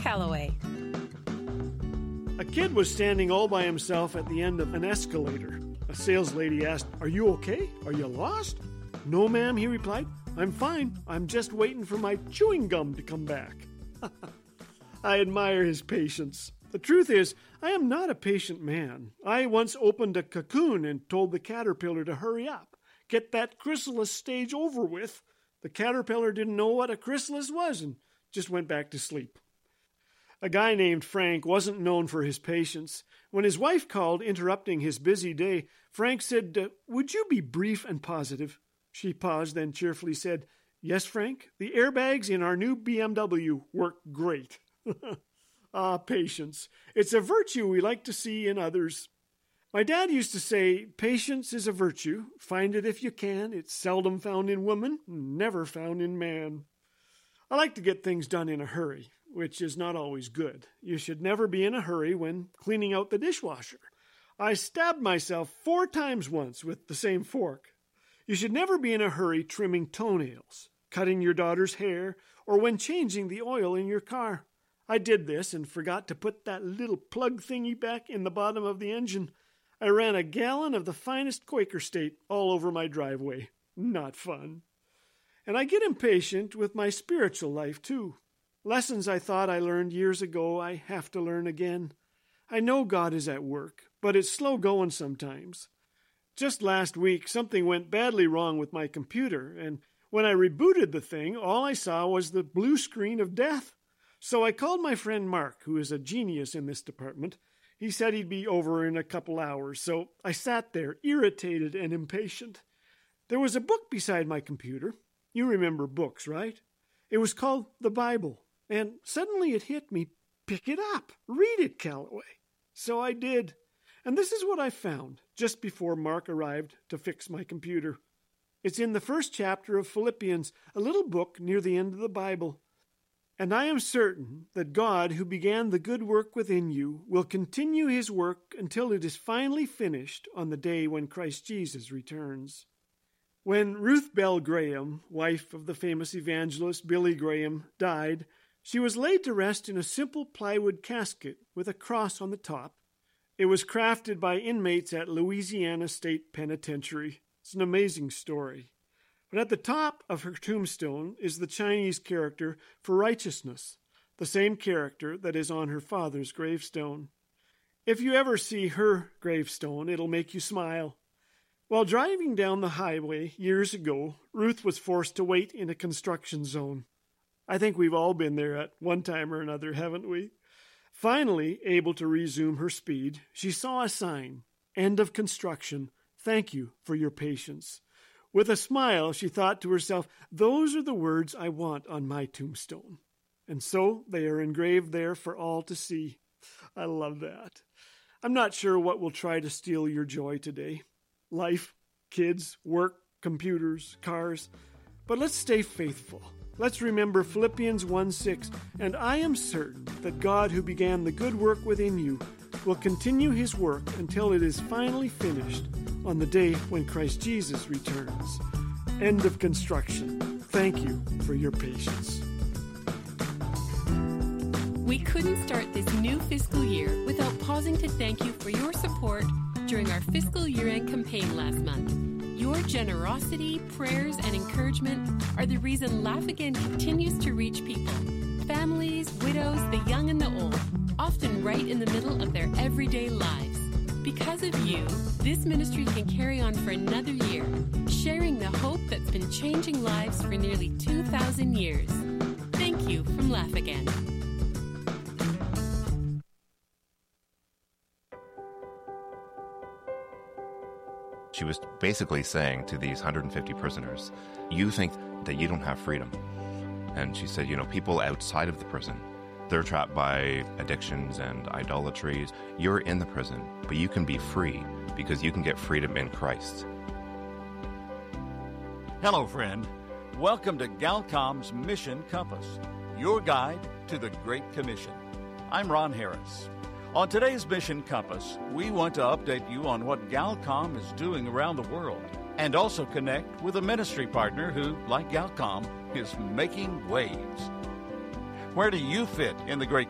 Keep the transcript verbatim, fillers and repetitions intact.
Calloway. A kid was standing all by himself at the end of an escalator. A sales lady asked, "Are you okay? Are you lost?" "No, ma'am," he replied. "I'm fine. I'm just waiting for my chewing gum to come back." I admire his patience. The truth is, I am not a patient man. I once opened a cocoon and told the caterpillar to hurry up, get that chrysalis stage over with. The caterpillar didn't know what a chrysalis was and just went back to sleep. A guy named Frank wasn't known for his patience. When his wife called, interrupting his busy day, Frank said, uh, "Would you be brief and positive?" She paused, then cheerfully said, "Yes, Frank, the airbags in our new B M W work great." Ah, patience. It's a virtue we like to see in others. My dad used to say, "Patience is a virtue. Find it if you can. It's seldom found in woman, never found in man." I like to get things done in a hurry, which is not always good. You should never be in a hurry when cleaning out the dishwasher. I stabbed myself four times once with the same fork. You should never be in a hurry trimming toenails, cutting your daughter's hair, or when changing the oil in your car. I did this and forgot to put that little plug thingy back in the bottom of the engine. I ran a gallon of the finest Quaker State all over my driveway. Not fun. And I get impatient with my spiritual life, too. Lessons I thought I learned years ago, I have to learn again. I know God is at work, but it's slow going sometimes. Just last week, something went badly wrong with my computer, and when I rebooted the thing, all I saw was the blue screen of death. So I called my friend Mark, who is a genius in this department. He said he'd be over in a couple hours, so I sat there, irritated and impatient. There was a book beside my computer. You remember books, right? It was called the Bible, and suddenly it hit me, pick it up, read it, Calloway. So I did, and this is what I found just before Mark arrived to fix my computer. It's in the first chapter of Philippians, a little book near the end of the Bible. "And I am certain that God, who began the good work within you, will continue his work until it is finally finished on the day when Christ Jesus returns." When Ruth Bell Graham, wife of the famous evangelist Billy Graham, died, she was laid to rest in a simple plywood casket with a cross on the top. It was crafted by inmates at Louisiana State Penitentiary. It's an amazing story. But at the top of her tombstone is the Chinese character for righteousness, the same character that is on her father's gravestone. If you ever see her gravestone, it'll make you smile. While driving down the highway years ago, Ruth was forced to wait in a construction zone. I think we've all been there at one time or another, haven't we? Finally, able to resume her speed, she saw a sign, "End of construction. Thank you for your patience." With a smile, she thought to herself, "Those are the words I want on my tombstone." And so they are engraved there for all to see. I love that. I'm not sure what will try to steal your joy today. Life, kids, work, computers, cars. But let's stay faithful. Let's remember Philippians one six, "And I am certain that God who began the good work within you will continue his work until it is finally finished on the day when Christ Jesus returns." End of construction. Thank you for your patience. We couldn't start this new fiscal year without pausing to thank you for your support during our fiscal year-end campaign last month. Your generosity, prayers, and encouragement are the reason Laugh Again continues to reach people. Families, widows, the young and the old, often right in the middle of their everyday lives. Because of you, this ministry can carry on for another year, sharing the hope that's been changing lives for nearly two thousand years. Thank you from Laugh Again. She was basically saying to these one hundred fifty prisoners, "You think that you don't have freedom." And she said, you know, people outside of the prison, they're trapped by addictions and idolatries. You're in the prison, but you can be free because you can get freedom in Christ. Hello, friend. Welcome to Galcom's Mission Compass, your guide to the Great Commission. I'm Ron Harris. On today's Mission Compass, we want to update you on what Galcom is doing around the world and also connect with a ministry partner who, like Galcom, is making waves. Where do you fit in the Great